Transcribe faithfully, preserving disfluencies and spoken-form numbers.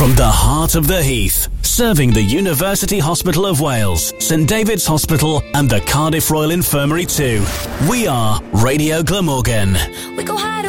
From the heart of the Heath, serving the University Hospital of Wales, St David's Hospital and the Cardiff Royal Infirmary too. We are Radio Glamorgan. We go hide